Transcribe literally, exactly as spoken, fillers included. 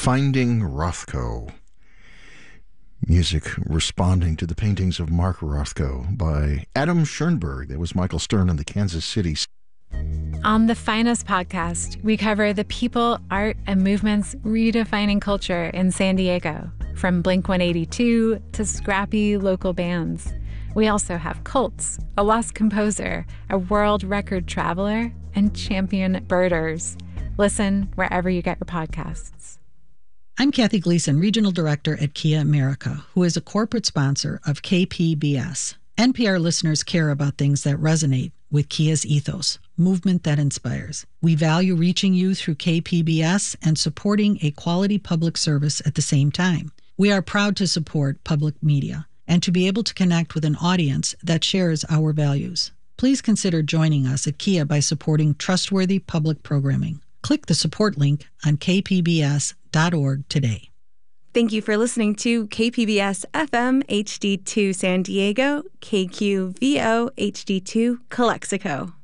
Finding Rothko. Music responding to the paintings of Mark Rothko by Adam Schoenberg. That was Michael Stern in the Kansas City. On the Finest podcast, we cover the people, art, and movements redefining culture in San Diego, from Blink one eighty-two to scrappy local bands. We also have cults, a lost composer, a world record traveler, and champion birders. Listen wherever you get your podcasts. I'm Kathy Gleason, Regional Director at Kia America, who is a corporate sponsor of K P B S. N P R listeners care about things that resonate with Kia's ethos, movement that inspires. We value reaching you through K P B S and supporting a quality public service at the same time. We are proud to support public media and to be able to connect with an audience that shares our values. Please consider joining us at Kia by supporting trustworthy public programming. Click the support link on k p b s dot org today. Thank you for listening to K P B S F M H D two San Diego, K Q V O H D two Calexico.